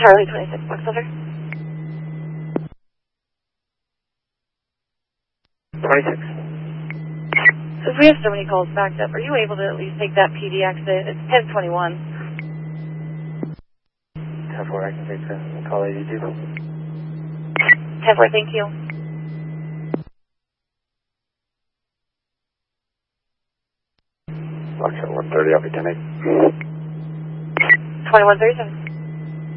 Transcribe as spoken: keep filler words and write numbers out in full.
Charlie twenty-six, Box Center. twenty-six. So if we have so many calls backed up, are you able to at least take that P D exit? It's ten twenty-one. ten four, I can take the call eighty-two. ten four, thank you. Box at one thirty, I'll be ten eight. twenty-one thirty-seven.